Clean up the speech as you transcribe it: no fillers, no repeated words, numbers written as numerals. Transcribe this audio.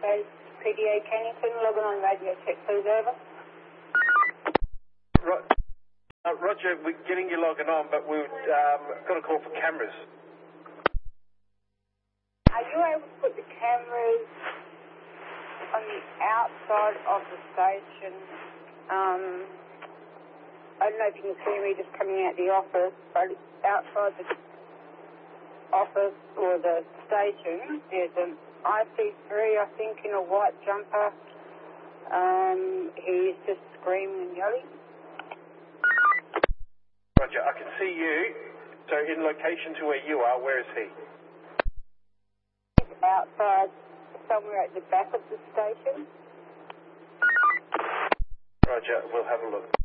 PDA Cannington, logging on radio check, please, over. Roger, we're getting you logging on, but we've got a call for cameras. Are you able to put the cameras on the outside of the station? I don't know if you can see me just coming out the office, but outside the office or the station, there's an IC3, I think, in a white jumper. He's just screaming and yelling. Roger, I can see you. So in location to where you are, where is he? He's outside, somewhere at the back of the station. Roger, we'll have a look.